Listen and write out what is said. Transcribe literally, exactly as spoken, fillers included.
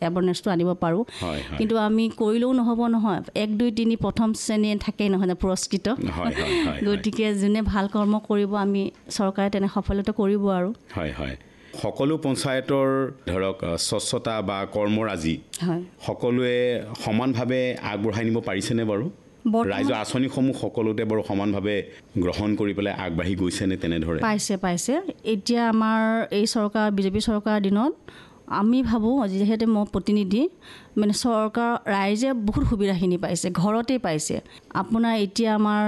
এৱাৰনেছটো আনিব পাৰোঁ কিন্তু আমি কৰিলেও নহ'ব নহয় এক দুই তিনি প্ৰথম শ্ৰেণী থাকেই নহয় পুৰস্কৃত গতিকে যোনে ভাল কৰ্ম কৰিব আমি চৰকাৰে তেনে সফলতা কৰিব আৰু হয় হয় সকলো পঞ্চায়তৰ ধৰক স্বচ্ছতা বা কৰ্মৰাজি সকলোৱে সমানভাৱে আগবঢ়াই নিব পাৰিছেনে বাৰু ৰাইজৰ আঁচনিসমূহ সকলোতে বাৰু সমানভাৱে গ্ৰহণ কৰি পেলাই আগবাঢ়ি গৈছেনে তেনেদৰে পাইছে পাইছে এতিয়া আমাৰ এই চৰকাৰ বিজেপি চৰকাৰৰ দিনত আমি ভাবোঁ যিহেতু মই প্ৰতিনিধি মানে চৰকাৰ ৰাইজে বহুত সুবিধাখিনি পাইছে ঘৰতেই পাইছে আপোনাৰ এতিয়া আমাৰ